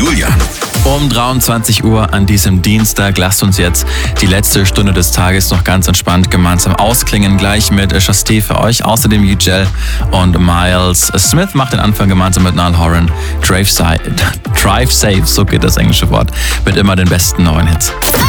Julian. Um 23 Uhr an diesem Dienstag lasst uns jetzt die letzte Stunde des Tages noch ganz entspannt gemeinsam ausklingen. Gleich mit Shasti für euch, außerdem Ugel und Miles Smith macht den Anfang gemeinsam mit Niall Horan. Drive Safe, so geht das englische Wort, mit immer den besten neuen Hits.